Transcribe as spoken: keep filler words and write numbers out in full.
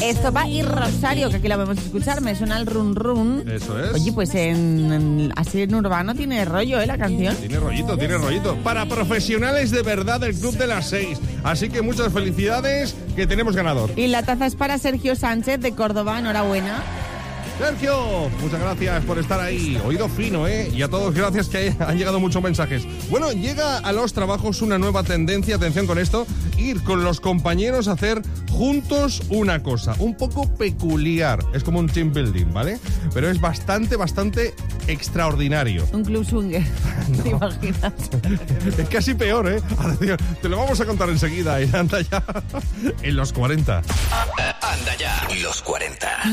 Estopa y Rosario, que aquí la vamos a escuchar, me suena el run run. Eso es. Oye, pues en, en así en urbano tiene rollo, ¿eh? La canción. Tiene rollito, tiene rollito. Para profesionales de verdad del Club de las Seis. Así que muchas felicidades, que tenemos ganador. Y la taza es para Sergio Sánchez de Córdoba, enhorabuena. Sergio, muchas gracias por estar ahí. Oído fino, ¿eh? Y a todos gracias, que han llegado muchos mensajes. Bueno, llega a los trabajos una nueva tendencia, atención con esto, ir con los compañeros a hacer juntos una cosa, un poco peculiar. Es como un team building, ¿vale? Pero es bastante, bastante extraordinario. Un club swinger, No. ¿te imaginas? Es casi peor, ¿eh? Atención, te lo vamos a contar enseguida. Y anda ya en los cuarenta. Anda ya, los cuarenta.